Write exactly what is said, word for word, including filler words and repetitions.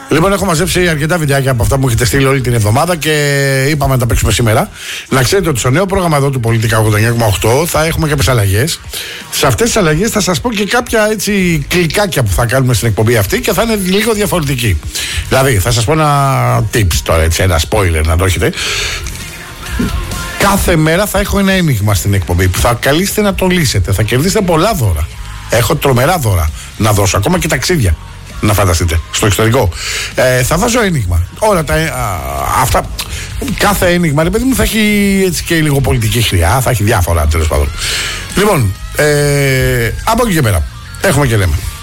Λοιπόν, έχω μαζέψει αρκετά βιντεάκια από αυτά που μου έχετε στείλει όλη την εβδομάδα και είπαμε να τα παίξουμε σήμερα. Να ξέρετε ότι στο νέο πρόγραμμα εδώ του Πολιτικά ογδόντα εννιά κόμμα οκτώ θα έχουμε κάποιες αλλαγές. Σε αυτές τις αλλαγές θα σας πω και κάποια έτσι κλικάκια που θα κάνουμε στην εκπομπή αυτή και θα είναι λίγο διαφορετική. Δηλαδή, θα σας πω ένα tips τώρα, έτσι, ένα spoiler να το έχετε. Κάθε μέρα θα έχω ένα ένιγμα στην εκπομπή που θα καλείστε να το λύσετε. Θα κερδίσετε πολλά δώρα. Έχω τρομερά δώρα να δώσω, ακόμα και ταξίδια. Να φανταστείτε, στο εξωτερικό. Ε, θα βάζω ένιγμα. Όλα τα. Α, αυτά. Κάθε ένιγμα, ρε παιδί μου, θα έχει έτσι και λίγο πολιτική χρειά, θα έχει διάφορα τέλος πάντων. Λοιπόν, ε, από εκεί και πέρα, έχουμε και λέμε.